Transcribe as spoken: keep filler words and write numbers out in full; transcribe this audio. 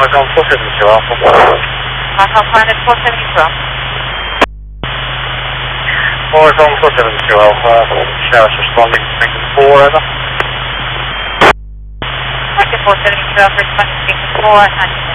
Horizon four seven two Alpha. Horizon Planet four seven two Alpha. Horizon four seven two Alpha, showers responding to Lincoln four, over. Lincoln four seven two Alpha, responding to Lincoln four,